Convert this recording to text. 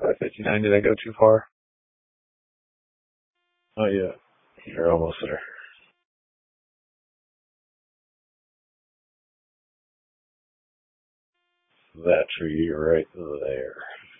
559, did I go too far? Oh yeah, you're almost there. That tree right there.